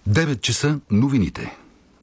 9 часа новините.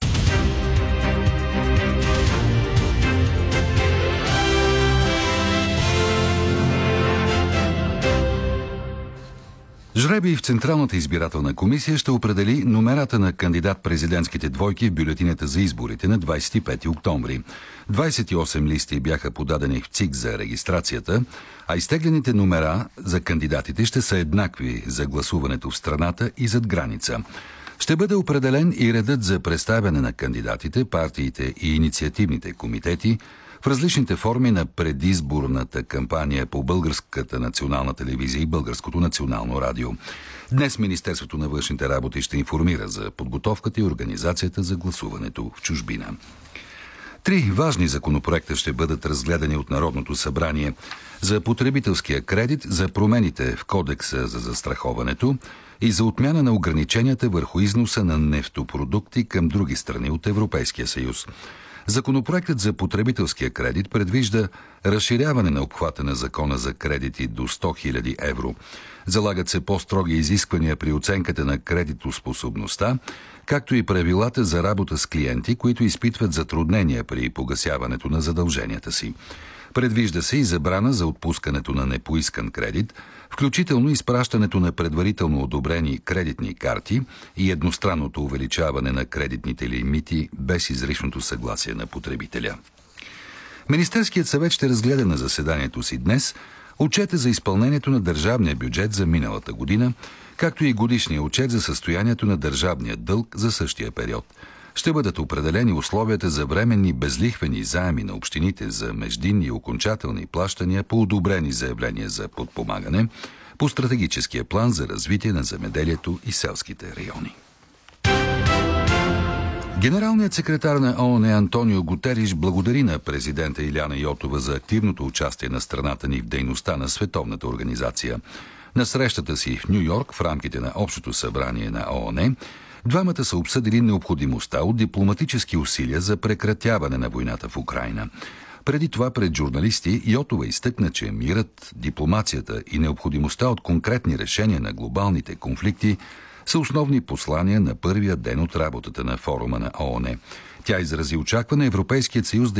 Жребий в Централната избирателна комисия ще определи номерата на кандидат-президентските двойки в бюлетината за изборите на 25 октомври. 28 листи бяха подадени в ЦИК за регистрацията, а изтеглените номера за кандидатите ще са еднакви за гласуването в страната и зад граница. Ще бъде определен и редът за представяне на кандидатите, партиите и инициативните комитети в различните форми на предизборната кампания по Българската национална телевизия и Българското национално радио. Днес Министерството на външните работи ще информира за подготовката и организацията за гласуването в чужбина. 3 важни законопроекта ще бъдат разгледани от Народното събрание: за потребителския кредит, за промените в Кодекса за застраховането и за отмяна на ограниченията върху износа на нефтопродукти към други страни от Европейския съюз. Законопроектът за потребителския кредит предвижда разширяване на обхвата на закона за кредити до 100 000 евро. Залагат се по-строги изисквания при оценката на кредитоспособността, както и правилата за работа с клиенти, които изпитват затруднения при погасяването на задълженията си. Предвижда се и забрана за отпускането на непоискан кредит, включително изпращането на предварително одобрени кредитни карти и едностранното увеличаване на кредитните лимити без изричното съгласие на потребителя. Министерският съвет ще разгледа на заседанието си днес отчета за изпълнението на държавния бюджет за миналата година, както и годишния отчет за състоянието на държавния дълг за същия период. Ще бъдат определени условията за временни безлихвени заеми на общините за междинни и окончателни плащания по одобрени заявления за подпомагане по стратегическия план за развитие на земеделието и селските райони. Генералният секретар на ООН Антонио Гутериш благодари на президента Илияна Йотова за активното участие на страната ни в дейността на Световната организация. На срещата си в Ню Йорк в рамките на Общото събрание на ООН двамата са обсъдили необходимостта от дипломатически усилия за прекратяване на войната в Украйна. Преди това пред журналисти Йотова изтъкна, че мирът, дипломацията и необходимостта от конкретни решения на глобалните конфликти са основни послания на първия ден от работата на форума на ООН. Тя изрази очакване Европейският съюз да